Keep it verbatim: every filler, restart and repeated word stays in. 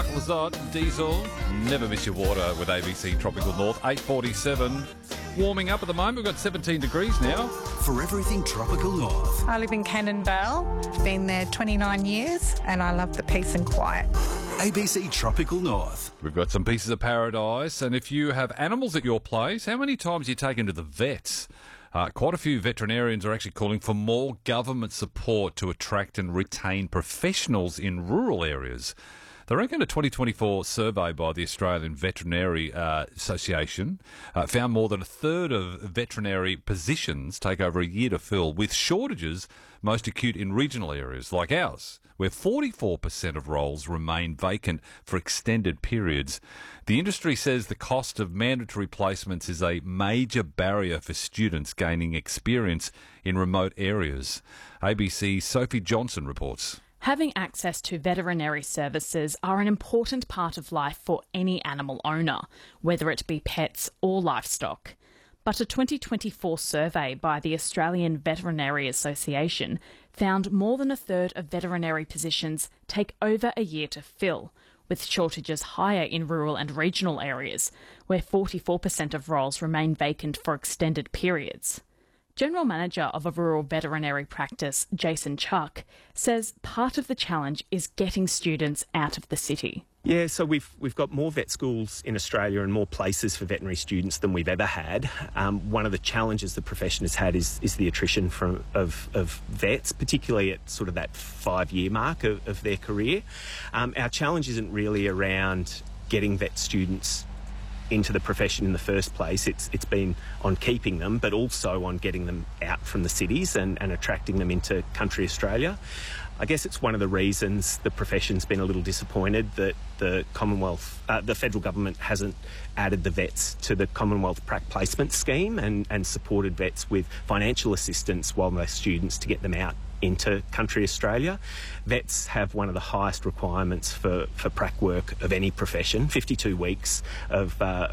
Mark Lizotte, Diesel. Never miss your water with A B C Tropical North. eight forty-seven. Warming up at the moment. We've got seventeen degrees now. For everything Tropical North. I live in Cannon Vale. Been there twenty-nine years and I love the peace and quiet. A B C Tropical North. We've got some pieces of paradise. And if you have animals at your place, how many times do you take them to the vets? Uh, quite a few veterinarians are actually calling for more government support to attract and retain professionals in rural areas. They reckon a twenty twenty-four survey by the Australian Veterinary uh, Association uh, found more than a third of veterinary positions take over a year to fill, with shortages most acute in regional areas like ours, where forty-four percent of roles remain vacant for extended periods. The industry says the cost of mandatory placements is a major barrier for students gaining experience in remote areas. A B C's Sophie Johnson reports. Having access to veterinary services are an important part of life for any animal owner, whether it be pets or livestock. But a twenty twenty-four survey by the Australian Veterinary Association found more than a third of veterinary positions take over a year to fill, with shortages higher in rural and regional areas, where forty-four percent of roles remain vacant for extended periods. General Manager of a rural veterinary practice, Jason Chuck, says part of the challenge is getting students out of the city. Yeah, so we've we've got more vet schools in Australia and more places for veterinary students than we've ever had. Um, one of the challenges the profession has had is is the attrition from of, of vets, particularly at sort of that five-year mark of, of their career. Um, our challenge isn't really around getting vet students into the profession in the first place. It's it's been on keeping them, but also on getting them out from the cities and, and attracting them into country Australia. I guess it's one of the reasons the profession's been a little disappointed that the Commonwealth, uh, the federal government hasn't added the vets to the Commonwealth Prac Placement Scheme and, and supported vets with financial assistance while they're students to get them out into country Australia. Vets have one of the highest requirements for, for prac work of any profession, fifty-two weeks of, uh,